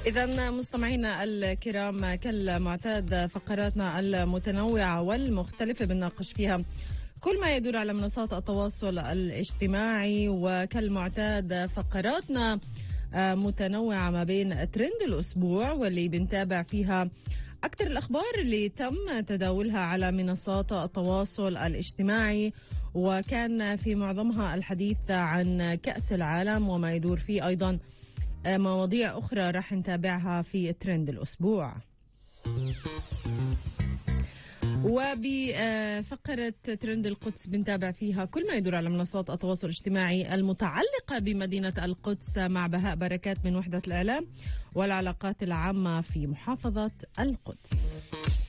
إذا مستمعينا الكرام، كالمعتاد فقراتنا المتنوعة والمختلفة بنناقش فيها كل ما يدور على منصات التواصل الاجتماعي، وكالمعتاد فقراتنا متنوعة ما بين ترند الأسبوع واللي بنتابع فيها أكثر الأخبار اللي تم تداولها على منصات التواصل الاجتماعي، وكان في معظمها الحديث عن كأس العالم وما يدور فيه، أيضا مواضيع أخرى راح نتابعها في ترند الأسبوع. وبفقرة ترند القدس بنتابع فيها كل ما يدور على منصات التواصل الاجتماعي المتعلقة بمدينة القدس مع بهاء بركات من وحدة الإعلام والعلاقات العامة في محافظة القدس.